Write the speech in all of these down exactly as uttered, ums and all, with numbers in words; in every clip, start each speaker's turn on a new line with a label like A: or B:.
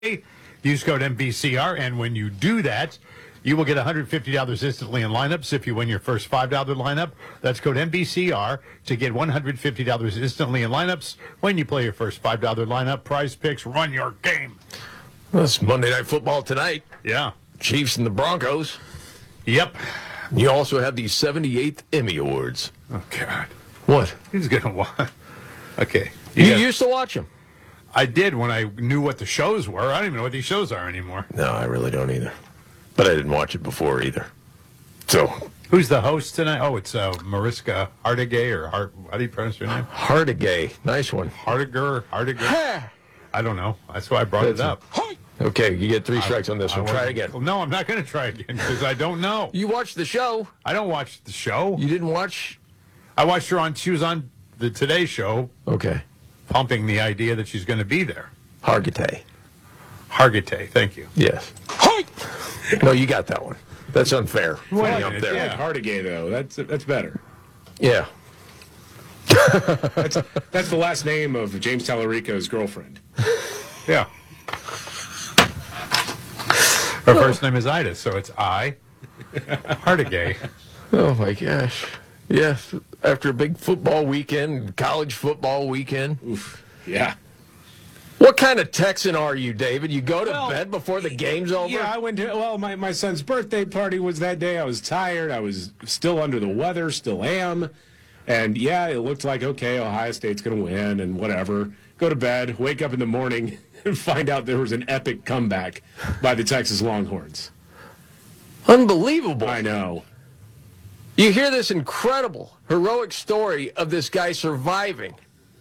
A: Use code N B C R, and when you do that, you will get one hundred fifty dollars instantly in lineups if you win your first five dollars lineup. That's code N B C R to get one hundred fifty dollars instantly in lineups when you play your first five dollars lineup. Prize Picks, run your game.
B: Well, it's Monday Night Football tonight.
A: Yeah.
B: Chiefs and the Broncos.
A: Yep.
B: You also have the seventy-eighth Emmy Awards.
A: Oh, God.
B: What?
A: He's going to watch. Okay.
B: You,
A: You
B: you used to watch them?
A: I did when I knew what the shows were. I don't even know what these shows are anymore.
B: No, I really don't either. But I didn't watch it before either. So,
A: Who's the host tonight? Oh, it's uh, Mariska Hargitay, or Hart, how do you pronounce her name?
B: Hardigay. Nice one.
A: Hardiger? Hardiger? I don't know. That's why I brought it up.
B: Okay, you get three strikes on this
A: I
B: one. Try
A: wasn't-
B: again.
A: No, I'm not going to try again because I don't know.
B: You watched the show.
A: I don't watch the show.
B: You didn't watch?
A: I watched her on, she was on the Today Show
B: Okay.
A: pumping the idea that she's going to be there.
B: Hargitay.
A: Hargitay, thank you.
B: Yes. No, you got that one. That's unfair.
A: Wait a
B: Funny up
A: minute,
B: there.
A: yeah.
C: Hardigay, though. That's that's better.
B: Yeah.
C: That's, that's the last name of James Tallarico's girlfriend.
A: Yeah. Her first name is Ida, so it's I, Hardigay.
B: Oh, my gosh. Yes. After a big football weekend, college football weekend.
C: Oof. Yeah.
B: What kind of Texan are you, David? You go to
C: Well,
B: bed before the game's over?
C: Yeah, I went to, well, my, my son's birthday party was that day. I was tired. I was still under the weather, still am. And, yeah, it looked like, okay, Ohio State's going to win and whatever. Go to bed, wake up in the morning, and find out there was an epic comeback by the Texas Longhorns.
B: Unbelievable.
C: I know.
B: You hear this incredible, heroic story of this guy surviving.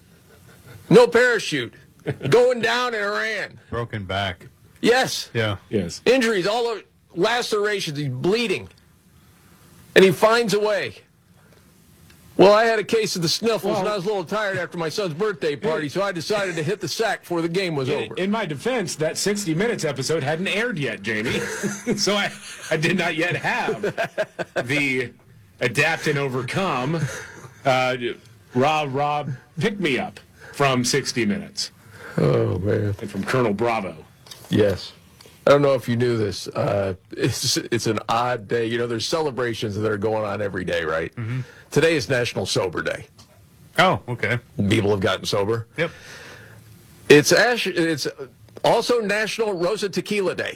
B: No parachute. Going down in Iran.
A: Broken back.
B: Yes.
A: Yeah.
C: Yes.
B: Injuries, all over, lacerations. He's bleeding. And he finds a way. Well, I had a case of the sniffles,
C: Well,
B: and I was a little tired after my son's birthday party, so I decided to hit the sack before the game was over.
C: In, in my defense, that sixty Minutes episode hadn't aired yet, Jamie. So I, I did not yet have the adapt and overcome uh, rah, rah, pick me up from sixty Minutes
B: Oh, man.
C: and from Colonel Bravo.
B: Yes. I don't know if you knew this. Uh, it's it's an odd day. You know, there's celebrations that are going on every day, right? Mm-hmm. Today is National Sober Day.
A: Oh, okay.
B: People have gotten sober.
A: Yep.
B: It's ash, It's also National Rosa Tequila Day.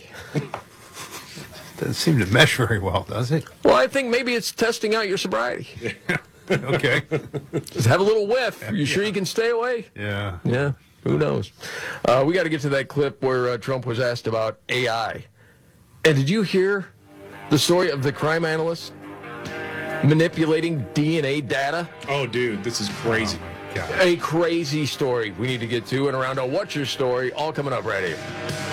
A: Doesn't seem to mesh very well, does it?
B: Well, I think maybe it's testing out your sobriety.
A: Okay.
B: Just have a little whiff. You sure you can stay away?
A: Yeah.
B: Yeah. Who knows? Uh, we got to get to that clip where uh, Trump was asked about A I. And did you hear the story of the crime analyst manipulating D N A data?
C: Oh, dude, this is crazy.
A: God.
B: A crazy story we need to get to. And around a What's Your Story, all coming up right here.